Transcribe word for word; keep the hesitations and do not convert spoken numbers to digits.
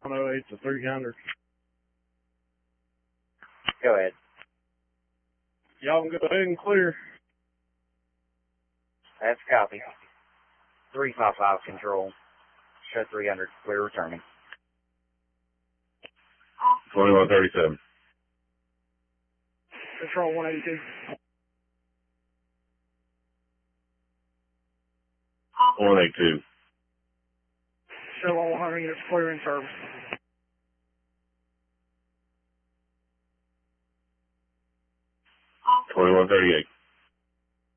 one oh eight to three hundred. Go ahead. Y'all can go ahead and clear. That's a copy. three five five control. Show three hundred. Clear returning. twenty-one thirty-seven. Control one eighty-two. one eighty-two. Show on one hundred units clear in service. twenty-one thirty-eight.